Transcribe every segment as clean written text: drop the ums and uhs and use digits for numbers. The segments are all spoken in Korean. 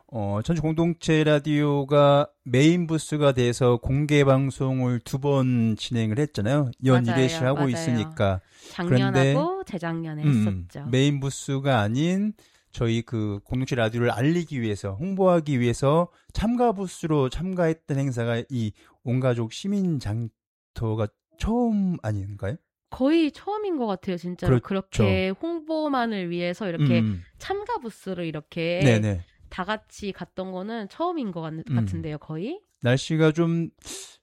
전주 공동체 라디오가 메인 부스가 돼서 공개 방송을 2번 진행을 했잖아요. 연 1회씩 하고 있으니까. 작년하고 재작년에 했었죠. 메인 부스가 아닌 저희 그 공동체 라디오를 알리기 위해서, 홍보하기 위해서 참가 부스로 참가했던 행사가 이 온가족 시민 장터가 처음 아닌가요? 거의 처음인 것 같아요, 진짜로. 그렇죠. 그렇게 홍보만을 위해서 이렇게 참가 부스를 이렇게 네네. 다 같이 갔던 거는 처음인 것 같은데요, 거의? 날씨가 좀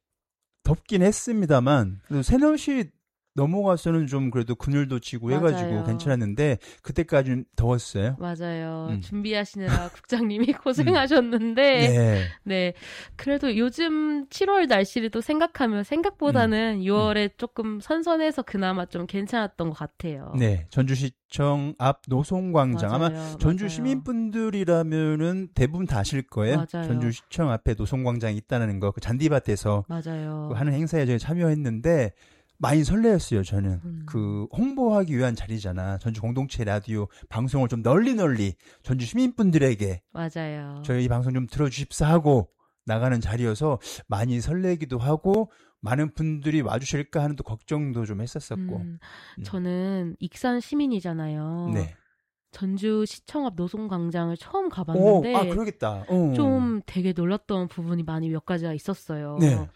덥긴 했습니다만, 그래도 새벽이 넘어가서는 좀 그래도 그늘도 지고 해가지고 맞아요. 괜찮았는데, 그때까지는 더웠어요. 맞아요. 준비하시느라 국장님이 고생하셨는데, 네. 네. 그래도 요즘 7월 날씨를 또 생각하면 생각보다는 6월에 조금 선선해서 그나마 좀 괜찮았던 것 같아요. 네. 전주시청 앞 노송광장. 맞아요, 아마 전주 맞아요. 시민분들이라면은 대부분 다 아실 거예요. 맞아요. 전주시청 앞에 노송광장이 있다는 거, 그 잔디밭에서 맞아요. 하는 행사에 저희 참여했는데, 많이 설레었어요, 저는. 그, 홍보하기 위한 자리잖아. 전주 공동체 라디오 방송을 좀 널리 전주 시민분들에게 맞아요. 저희 방송 좀 들어주십사 하고 나가는 자리여서 많이 설레기도 하고 많은 분들이 와주실까 하는 또 걱정도 좀 했었었고. 저는 익산 시민이잖아요. 네. 전주 시청 앞 노송광장을 처음 가봤는데 그러겠다. 좀 되게 놀랐던 부분이 많이 몇 가지가 있었어요. 네.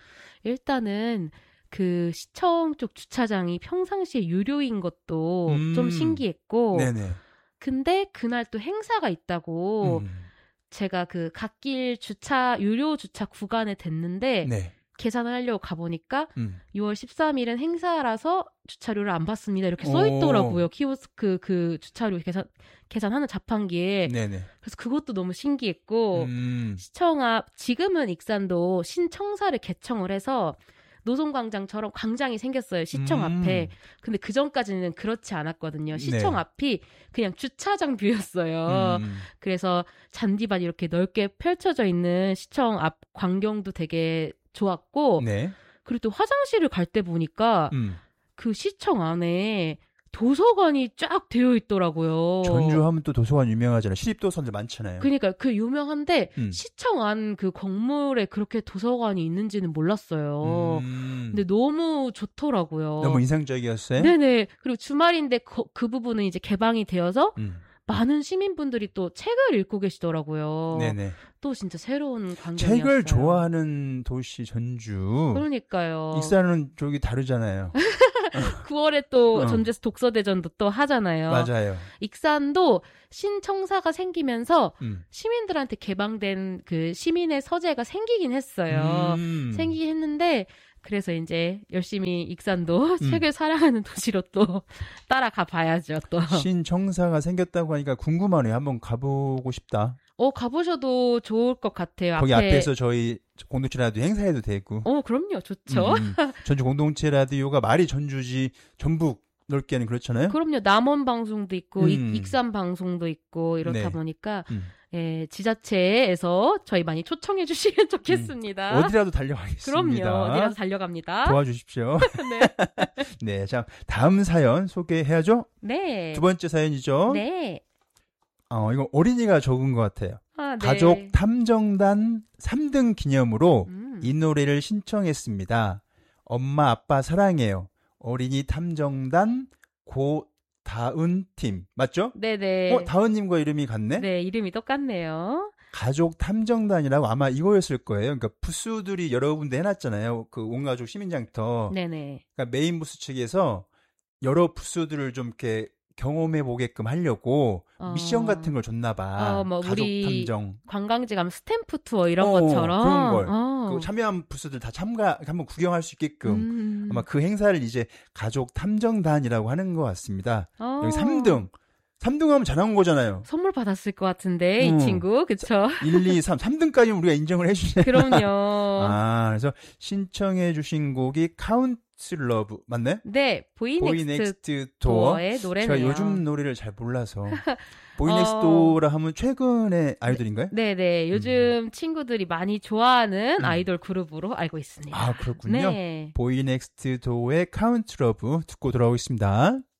일단은 그 시청 쪽 주차장이 평상시에 유료인 것도 좀 신기했고, 네네. 근데 그날 또 행사가 있다고 제가 그 갓길 유료 주차 구간에 됐는데 네. 계산을 하려고 가보니까 6월 13일은 행사라서 주차료를 안 받습니다. 이렇게 써 있더라고요. 키오스크 그 주차료 계산하는 자판기에. 네네. 그래서 그것도 너무 신기했고, 시청 앞, 지금은 익산도 신청사를 개청을 해서 노송광장처럼 광장이 생겼어요. 시청 앞에. 근데 그 전까지는 그렇지 않았거든요. 시청 네. 앞이 그냥 주차장 뷰였어요. 그래서 잔디밭 이렇게 넓게 펼쳐져 있는 시청 앞 광경도 되게 좋았고, 네. 그리고 또 화장실을 갈 때 보니까 그 시청 안에 도서관이 쫙 되어 있더라고요. 전주 하면 또 도서관 유명하잖아요. 시립도서관들 많잖아요. 그러니까 그 유명한데 시청 안 그 건물에 그렇게 도서관이 있는지는 몰랐어요. 근데 너무 좋더라고요. 너무 인상적이었어요? 네네. 그리고 주말인데 그 부분은 이제 개방이 되어서 많은 시민분들이 또 책을 읽고 계시더라고요. 네네. 또 진짜 새로운 광경이었어요. 책을 좋아하는 도시 전주. 그러니까요. 익산은 저기 다르잖아요. 9월에 또 전주에서 독서대전도 또 하잖아요. 맞아요. 익산도 신청사가 생기면서 시민들한테 개방된 그 시민의 서재가 생기긴 했어요. 생기긴 했는데 그래서 이제 열심히 익산도 책을 사랑하는 도시로 또 따라가 봐야죠. 또 신청사가 생겼다고 하니까 궁금하네요. 한번 가보고 싶다. 가보셔도 좋을 것 같아요. 거기 앞에서 저희 공동체 라디오 행사해도 되고. 그럼요. 좋죠. 전주 공동체 라디오가 말이 전주지 전북 넓게는 그렇잖아요. 그럼요. 남원 방송도 있고 익산 방송도 있고 이렇다 보니까 예, 지자체에서 저희 많이 초청해 주시면 좋겠습니다. 어디라도 달려가겠습니다. 그럼요. 어디라도 달려갑니다. 도와주십시오. 네. 네, 자 다음 사연 소개해야죠. 네. 2번째 사연이죠. 네. 이거 어린이가 적은 것 같아요. 네. 가족 탐정단 3등 기념으로 이 노래를 신청했습니다. 엄마 아빠 사랑해요. 어린이 탐정단 고다은팀 맞죠? 네네. 다은님과 이름이 같네? 네, 이름이 똑같네요. 가족 탐정단이라고 아마 이거였을 거예요. 그러니까 부스들이 여러 군데 해놨잖아요. 그 온가족 시민장터. 네네. 그러니까 메인 부스 측에서 여러 부스들을 좀 이렇게 경험해 보게끔 하려고 미션 같은 걸 줬나 봐. 뭐 가족 우리 탐정. 관광지 가면 스탬프 투어 이런 것처럼 그런 걸. 그 참여한 부스들 다 한번 구경할 수 있게끔 아마 그 행사를 이제 가족 탐정단이라고 하는 것 같습니다. 여기 3등. 3등하면 잘한 거잖아요. 선물 받았을 것 같은데 이 친구 그쵸? 1, 2, 3. 3등까지는 우리가 인정을 해주잖아요. 그럼요. 그래서 신청해 주신 곡이 카운트 러브 맞나요? 네. 보이넥스트 도어의 노래네요. 제가 요즘 노래를 잘 몰라서 보이넥스트 도어라 하면 최근의 아이돌인가요? 네네. 요즘 친구들이 많이 좋아하는 아이돌 그룹으로 알고 있습니다. 그렇군요. 네. 보이넥스트 도어의 카운트 러브 듣고 돌아오겠습니다.